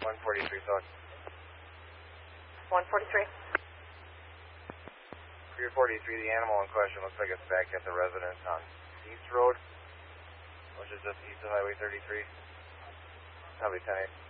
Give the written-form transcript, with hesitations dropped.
143 Phillips. 143. Pier 43, the animal in question looks like it's back at the residence on East Road, which is just east of Highway 33. Probably 10-8.